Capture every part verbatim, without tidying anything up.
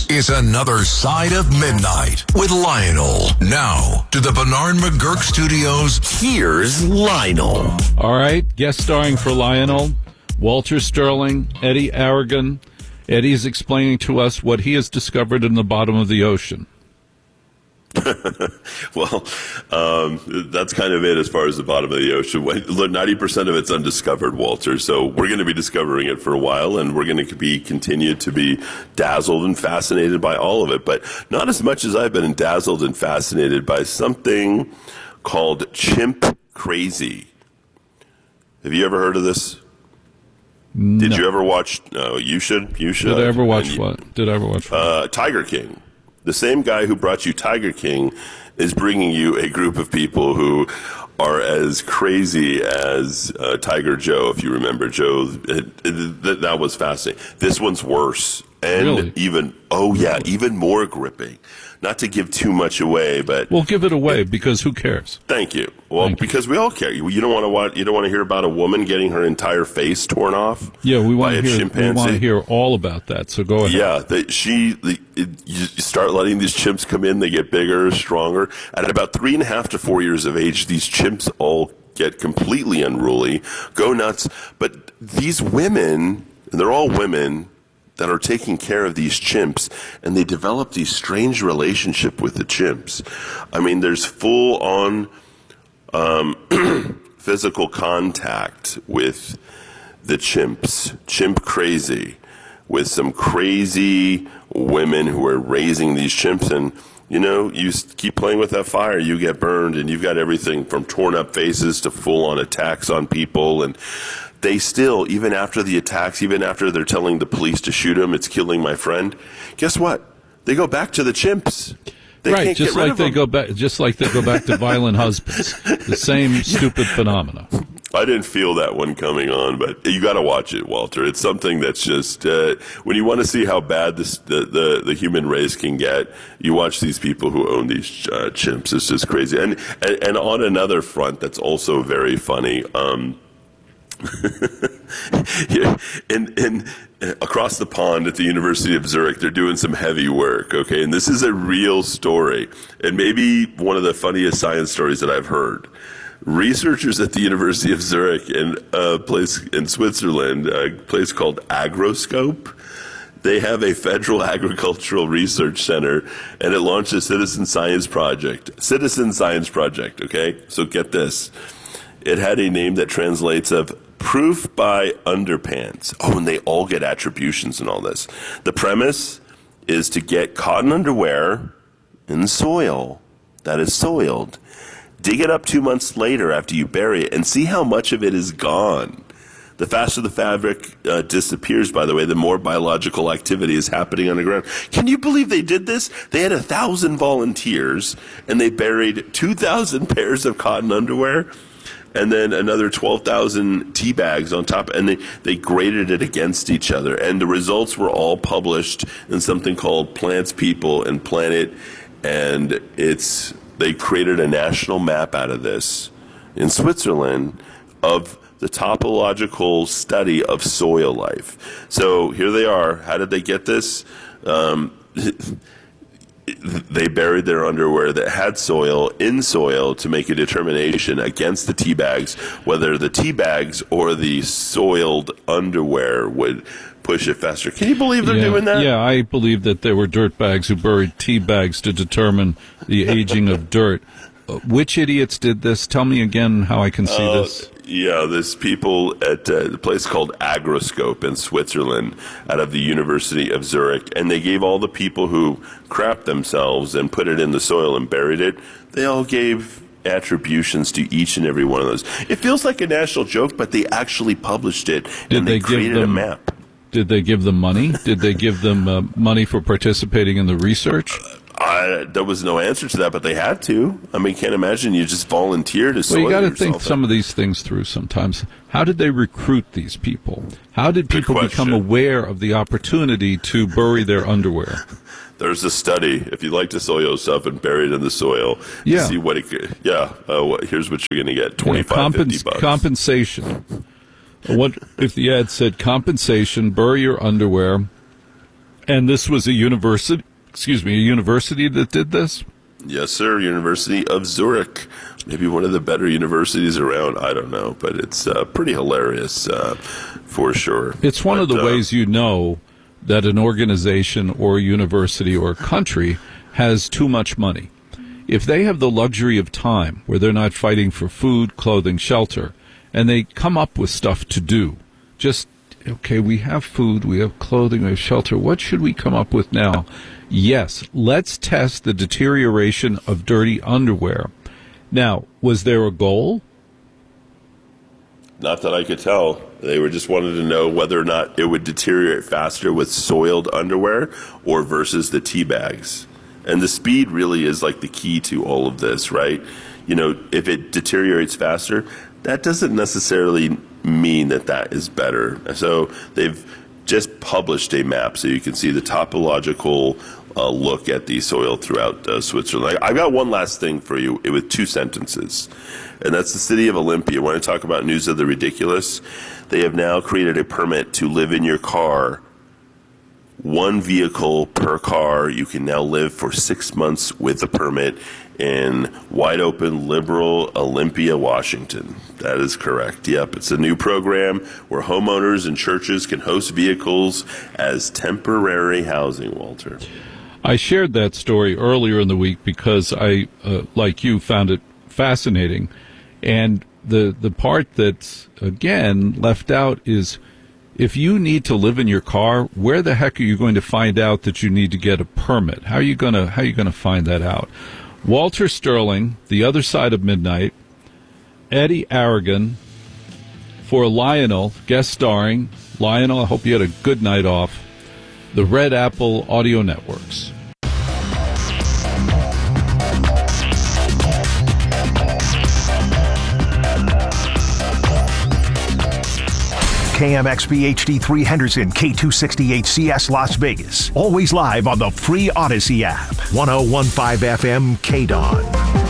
is Another Side of Midnight with Lionel. Now, to the Bernard McGurk Studios, here's Lionel. All right, guest starring for Lionel, Walter Sterling, Eddie Aragon. Eddie is explaining to us what he has discovered in the bottom of the ocean. Well, um, that's kind of it as far as the bottom of the ocean. ninety percent of it's undiscovered, Walter. So we're going to be discovering it for a while, and we're going to be continue to be dazzled and fascinated by all of it. But not as much as I've been dazzled and fascinated by something called chimp crazy. Have you ever heard of this? No. Did you ever watch? No, you should. You should. Did I ever watch you, what? Did I ever watch what? Uh, Tiger King. The same guy who brought you Tiger King is bringing you a group of people who are as crazy as uh, Tiger Joe, if you remember Joe. It, it, that, that was fascinating. This one's worse. And really? even, oh yeah, even more gripping. Not to give too much away, but well, give it away because who cares? Thank you. Well, Thank because you. we all care. You, you don't want to want you don't want to hear about a woman getting her entire face torn off. Yeah, we want by to a hear. chimpanzee. We want to hear all about that. So go ahead. Yeah, the, she. The, it, you start letting these chimps come in. They get bigger, stronger. At about three and a half to four years of age, these chimps all get completely unruly, go nuts. But these women, and they're all women, that are taking care of these chimps, and they develop these strange relationship with the chimps. I mean, there's full-on um, physical contact with the chimps, chimp crazy, with some crazy women who are raising these chimps. And, you know, you keep playing with that fire, you get burned, and you've got everything from torn-up faces to full-on attacks on people. And they still, even after the attacks, even after they're telling the police to shoot him, it's killing my friend, guess what? They go back to the chimps. They right, can't just get rid like of they them. go back, just like they go back to violent husbands. The same stupid phenomena. I didn't feel that one coming on, but you got to watch it, Walter. It's something that's just uh, when you want to see how bad this, the, the the human race can get. You watch these people who own these uh, chimps. It's just crazy. And, and and on another front, that's also very funny. Um, in in across the pond at the University of Zurich, they're doing some heavy work. Okay, and this is a real story, and maybe one of the funniest science stories that I've heard. Researchers at the University of Zurich in a place in Switzerland, a place called Agroscope, they have a federal agricultural research center, and it launched a citizen science project. Citizen science project, okay? So get this. It had a name that translates of proof by underpants. Oh, and they all get attributions and all this. The premise is to get cotton underwear in soil that is soiled. Dig it up two months later after you bury it and see how much of it is gone. The faster the fabric uh, disappears, by the way, the more biological activity is happening on the ground. Can you believe they did this? They had a thousand volunteers, and they buried two thousand pairs of cotton underwear, and then another twelve thousand tea bags on top, and they, they graded it against each other. And the results were all published in something called Plants, People, and Planet, and it's they created a national map out of this in Switzerland of the topological study of soil life. So here they are. How did they get this? Um, they buried their underwear that had soil in soil to make a determination against the tea bags whether the tea bags or the soiled underwear would push it faster. Can you believe they're yeah, doing that? Yeah, I believe that there were dirtbags who buried tea bags to determine the aging of dirt. Uh, which idiots did this? Tell me again how I can see Uh, this. Yeah, there's people at uh, a place called Agroscope in Switzerland out of the University of Zurich, and they gave all the people who crapped themselves and put it in the soil and buried it, they all gave attributions to each and every one of those. It feels like a national joke, but they actually published it, Did and they, they give created a them- map. Did they give them money? Did they give them uh, money for participating in the research? Uh, there was no answer to that, but they had to. I mean, can't imagine you just volunteer to soil Well, you got to yourself think some of these things through sometimes. How did they recruit these people? How did people become aware of the opportunity to bury their underwear? There's a study. If you like to soil yourself and bury it in the soil, yeah. see what it could. Yeah, uh, what, here's what you're going to get: twenty-five, yeah, compens- fifty bucks. Compensation. What if the ad said compensation? Bury your underwear And this was a university, excuse me, a university that did this? Yes, sir. University of Zurich. Maybe one of the better universities around. I don't know, but it's uh, pretty hilarious uh, for sure. It's one but, of the uh, ways you know that an organization or a university or a country has too much money. If they have the luxury of time where they're not fighting for food, clothing, shelter, and they come up with stuff to do, just, okay, we have food, we have clothing, we have shelter, what should we come up with now? Yes, let's test the deterioration of dirty underwear. Now, was there a goal? Not that I could tell. They were just wanted to know whether or not it would deteriorate faster with soiled underwear or versus the tea bags. And the speed really is like the key to all of this, right? You know, if it deteriorates faster, that doesn't necessarily mean that that is better. So they've just published a map so you can see the topological uh, look at the soil throughout uh, Switzerland. I, I got one last thing for you with two sentences, and that's the city of Olympia. When I talk about news of the ridiculous, they have now created a permit to live in your car. One vehicle per car. You can now live for six months with a permit in wide open liberal Olympia, Washington. That is correct. Yep, it's a new program where homeowners and churches can host vehicles as temporary housing, Walter. I shared that story earlier in the week because I, uh, like you, found it fascinating. And the the part that's, again, left out is, if you need to live in your car, where the heck are you going to find out that you need to get a permit? How are you going to how are you going to find that out? Walter Sterling, The Other Side of Midnight, Eddie Aragon for Lionel, guest starring. Lionel, I hope you had a good night off. The Red Apple Audio Networks. K M X B H D three Henderson, K two sixty-eight C S Las Vegas. Always live on the free Odyssey app. ten fifteen F M K D O N.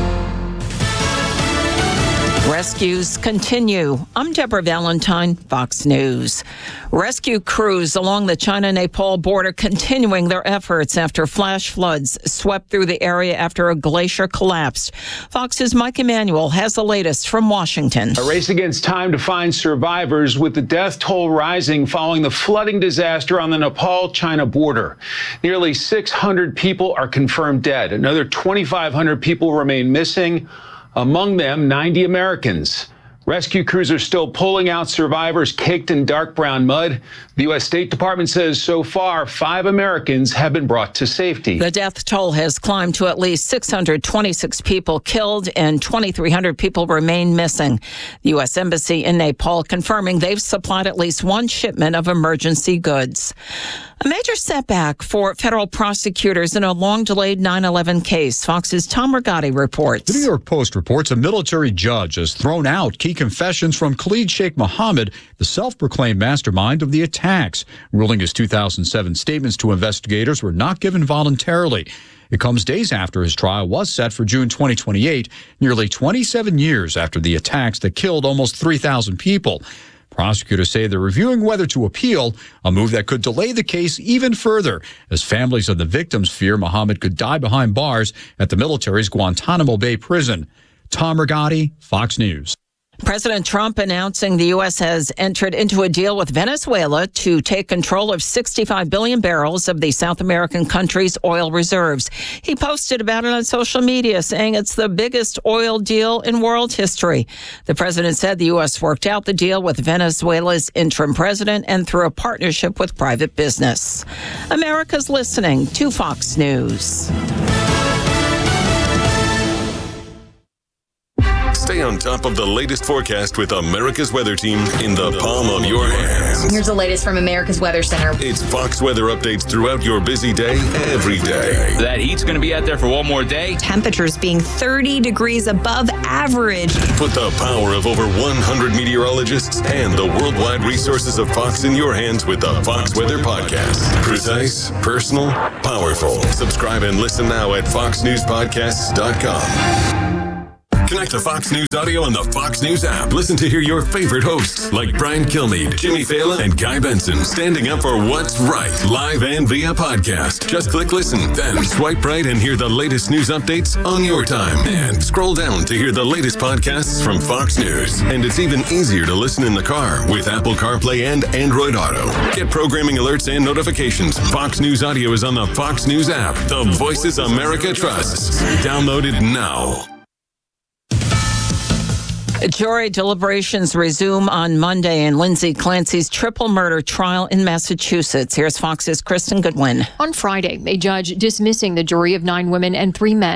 Rescues continue. I'm Deborah Valentine, Fox News. Rescue crews along the China-Nepal border continuing their efforts after flash floods swept through the area after a glacier collapsed. Fox's Mike Emanuel has the latest from Washington. A race against time to find survivors, with the death toll rising following the flooding disaster on the Nepal-China border. Nearly six hundred people are confirmed dead. Another twenty-five hundred people remain missing. Among them, ninety Americans. Rescue crews are still pulling out survivors caked in dark brown mud. The U S State Department says so far, five Americans have been brought to safety. The death toll has climbed to at least six hundred twenty-six people killed and twenty-three hundred people remain missing. The U S Embassy in Nepal confirming they've supplied at least one shipment of emergency goods. A major setback for federal prosecutors in a long-delayed nine eleven case. Fox's Tom Rigotti reports. The New York Post reports a military judge has thrown out key confessions from Khalid Sheikh Mohammed, the self-proclaimed mastermind of the attacks, ruling his two thousand seven statements to investigators were not given voluntarily. It comes days after his trial was set for June twenty twenty-eight, nearly twenty-seven years after the attacks that killed almost three thousand people. Prosecutors say they're reviewing whether to appeal, a move that could delay the case even further, as families of the victims fear Mohammed could die behind bars at the military's Guantanamo Bay prison. Tom Rigotti, Fox News. President Trump announcing the U S has entered into a deal with Venezuela to take control of sixty-five billion barrels of the South American country's oil reserves. He posted about it on social media, saying it's the biggest oil deal in world history. The president said the U S worked out the deal with Venezuela's interim president and through a partnership with private business. America's listening to Fox News. Stay on top of the latest forecast with America's Weather Team in the palm of your hands. Here's the latest from America's Weather Center. It's Fox weather updates throughout your busy day, every day. That heat's going to be out there for one more day. Temperatures being thirty degrees above average. Put the power of over one hundred meteorologists and the worldwide resources of Fox in your hands with the Fox Weather Podcast. Precise, personal, powerful. Subscribe and listen now at fox news podcasts dot com. Connect to Fox News Audio on the Fox News app. Listen to hear your favorite hosts like Brian Kilmeade, Jimmy Fallon, and Guy Benson standing up for what's right, live and via podcast. Just click listen, then swipe right and hear the latest news updates on your time. And scroll down to hear the latest podcasts from Fox News. And it's even easier to listen in the car with Apple CarPlay and Android Auto. Get programming alerts and notifications. Fox News Audio is on the Fox News app. The Voices America trusts. Download it now. Jury deliberations resume on Monday in Lindsay Clancy's triple murder trial in Massachusetts. Here's Fox's Kristen Goodwin. On Friday, a judge dismissing the jury of nine women and three men